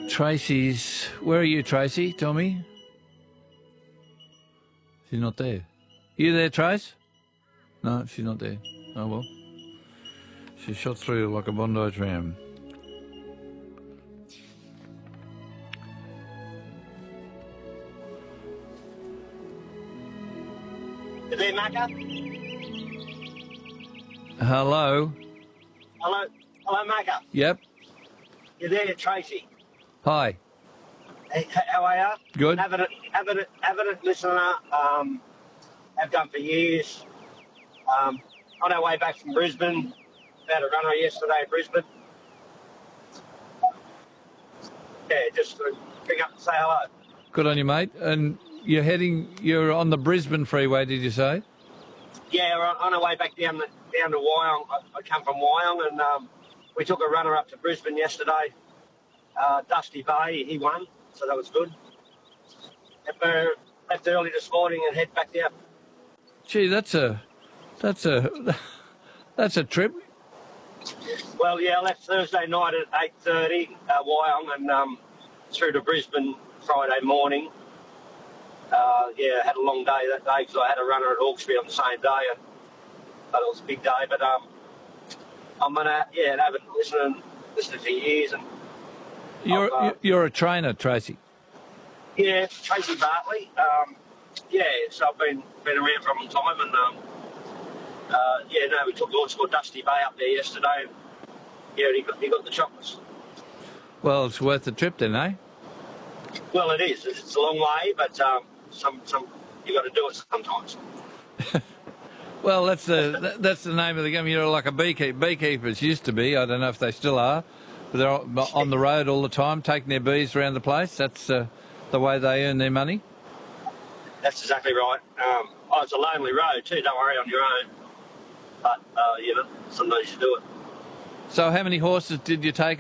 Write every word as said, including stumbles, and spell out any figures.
Tracy's... Where are you, Tracy? Tell me. She's not there. You there, Trace? No, she's not there. Oh, well. She shot through like a Bondi tram. You there, Macca? Hello? Hello? Hello, Macca? Yep. You there, Tracy? Hi. Hey, how are you? Good. Avid, avid, avid listener. Um, have done for years. Um, on our way back from Brisbane, had a runner yesterday in Brisbane. Yeah, just to bring up and say hello. Good on you, mate. And you're heading... You're on the Brisbane freeway, did you say? Yeah, we're on, on our way back down the, down to Wyong. I, I come from Wyong, and um, we took a runner up to Brisbane yesterday. Uh, Dusty Bay, he won, so that was good. And we left early this morning and head back down. Gee, that's a... That's a... That's a trip. Well, yeah, I left Thursday night at eight thirty, uh, Wyong, and um, through to Brisbane Friday morning. Uh, yeah, had a long day that day because I had a runner at Hawkesbury on the same day, and but it was a big day. But um, I'm gonna yeah have it listening listening for years, and You're uh, you're a trainer, Tracy. yeah, Tracy Bartley. Um, yeah, so I've been been around for a long time, and um, uh, yeah, no, we took Lord Score Dusty Bay up there yesterday. And, yeah, he got he got the chocolates. Well, it's worth the trip then, eh? Well, it is. It's a long way, but um, some some you got to do it sometimes. Well, that's the that, that's the name of the game. You're like a beekeeper. Beekeepers used to be. I don't know if they still are, but they're on the road all the time, taking their bees around the place. That's uh, the way they earn their money. That's exactly right. Um, oh, it's a lonely road too. Don't worry on your own. But uh, you know, sometimes you do it. So, how many horses did you take